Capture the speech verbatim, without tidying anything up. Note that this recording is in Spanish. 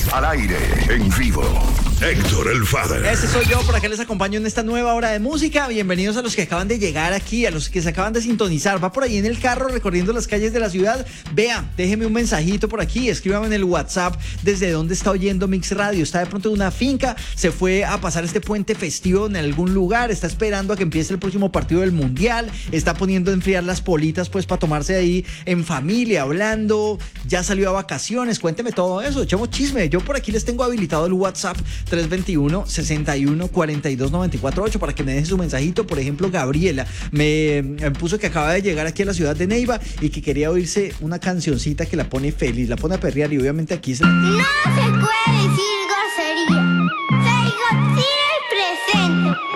Al aire, en vivo. Héctor el Father. Ese soy yo, por acá les acompaño en esta nueva hora de música. Bienvenidos a los que acaban de llegar aquí, a los que se acaban de sintonizar. Va por ahí en el carro recorriendo las calles de la ciudad. Vea, déjeme un mensajito por aquí, escríbame en el WhatsApp desde dónde está oyendo Mix Radio. Está de pronto en una finca, se fue a pasar este puente festivo en algún lugar, está esperando a que empiece el próximo partido del Mundial, está poniendo a enfriar las politas pues para tomarse ahí en familia, hablando, ya salió a vacaciones. Cuénteme todo eso, echamos chisme. Yo por aquí les tengo habilitado el WhatsApp tres dos uno, seis uno, cuatro dos, nueve cuatro ocho para que me dejen su mensajito. Por ejemplo, Gabriela me, me puso que acaba de llegar aquí a la ciudad de Neiva y que quería oírse una cancioncita que la pone feliz, la pone a perrear, y obviamente aquí se... No se puede decir grosería. Soy Godzilla el presente.